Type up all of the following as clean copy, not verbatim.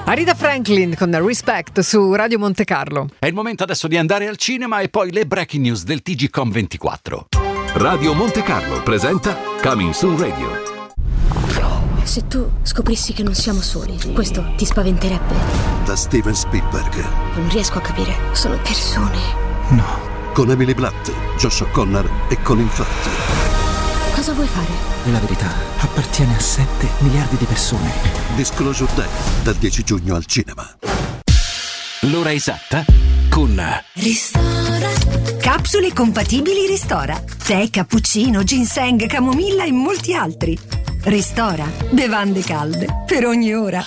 Aretha Franklin con Respect su Radio Monte Carlo. È il momento adesso di andare al cinema e poi le breaking news del TGcom 24. Radio Monte Carlo presenta Coming Soon Radio. Se tu scoprissi che non siamo soli, questo ti spaventerebbe? Da Steven Spielberg. Non riesco a capire, sono persone. No. Con Emily Blunt, Josh O'Connor e Colin Firth. Cosa vuoi fare? La verità appartiene a 7 miliardi di persone. Disclosure Day, dal 10 giugno al cinema. L'ora esatta con Ristora. Capsule compatibili Ristora. Tè, cappuccino, ginseng, camomilla e molti altri. Ristora. Bevande calde per ogni ora.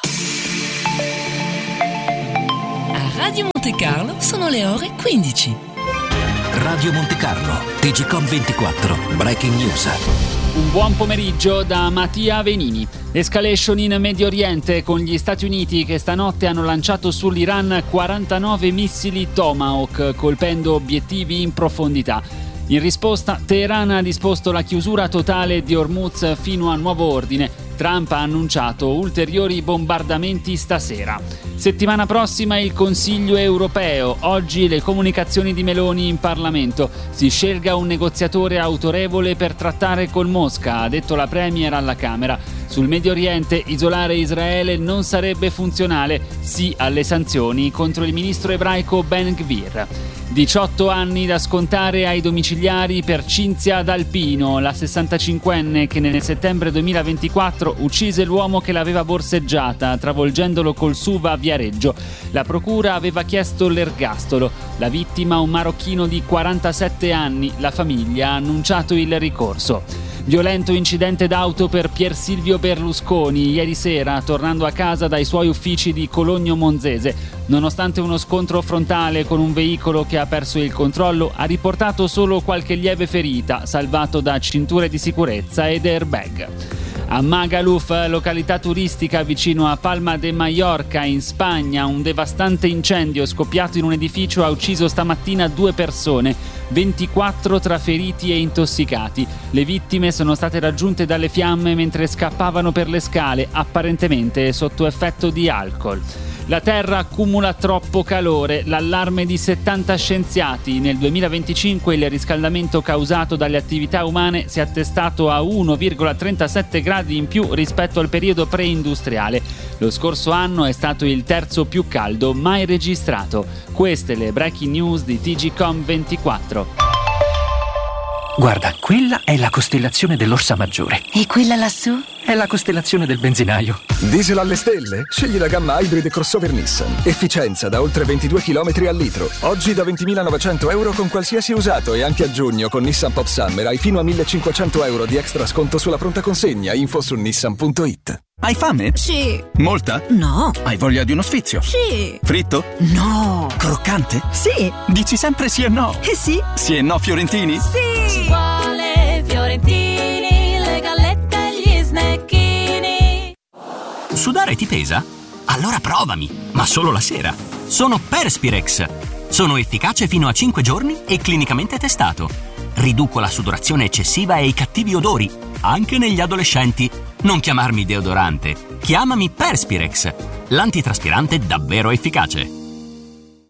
A Radio Monte Carlo sono le ore 15. Radio Monte Carlo, TGcom 24, breaking news. Un buon pomeriggio da Mattia Venini. Escalation in Medio Oriente con gli Stati Uniti che stanotte hanno lanciato sull'Iran 49 missili Tomahawk, colpendo obiettivi in profondità. In risposta, Teheran ha disposto la chiusura totale di Hormuz fino a nuovo ordine. Trump ha annunciato ulteriori bombardamenti stasera. Settimana prossima il Consiglio europeo. Oggi le comunicazioni di Meloni in Parlamento. Si scelga un negoziatore autorevole per trattare con Mosca, ha detto la Premier alla Camera. Sul Medio Oriente isolare Israele non sarebbe funzionale. Sì alle sanzioni contro il ministro ebraico Ben Gvir. 18 anni da scontare ai domiciliari per Cinzia D'Alpino, la 65enne che nel settembre 2024 uccise l'uomo che l'aveva borseggiata, travolgendolo col SUV a Viareggio. La procura aveva chiesto l'ergastolo. La vittima, un marocchino di 47 anni, la famiglia ha annunciato il ricorso. Violento incidente d'auto per Pier Silvio Berlusconi ieri sera, tornando a casa dai suoi uffici di Cologno Monzese. Nonostante uno scontro frontale con un veicolo che ha perso il controllo, ha riportato solo qualche lieve ferita, salvato da cinture di sicurezza ed airbag. A Magaluf, località turistica vicino a Palma de Mallorca in Spagna, un devastante incendio scoppiato in un edificio ha ucciso stamattina 2 persone, 24 tra feriti e intossicati. Le vittime sono state raggiunte dalle fiamme mentre scappavano per le scale, apparentemente sotto effetto di alcol. La Terra accumula troppo calore, l'allarme di 70 scienziati. Nel 2025 il riscaldamento causato dalle attività umane si è attestato a 1,37 gradi in più rispetto al periodo preindustriale. Lo scorso anno è stato il terzo più caldo mai registrato. Queste le breaking news di TGcom 24. Guarda, quella è la costellazione dell'Orsa Maggiore. E quella lassù? È la costellazione del benzinaio. Diesel alle stelle? Scegli la gamma Hybrid crossover Nissan. Efficienza da oltre 22 km al litro. Oggi da 20.900 euro con qualsiasi usato e anche a giugno con Nissan Pop Summer hai fino a 1.500 euro di extra sconto sulla pronta consegna. Info su nissan.it. Hai fame? Sì. Molta? No. Hai voglia di uno sfizio? Sì. Fritto? No. Croccante? Sì. Dici sempre sì e no? Sì. Sì e no fiorentini? Sì. Ci vuole fiorentini, le gallette e gli snecchini. Sudare ti pesa? Allora provami, ma solo la sera. Sono Perspirex. Sono efficace fino a 5 giorni e clinicamente testato. Riduco la sudorazione eccessiva e i cattivi odori, anche negli adolescenti. Non chiamarmi deodorante, chiamami Perspirex, l'antitraspirante davvero efficace.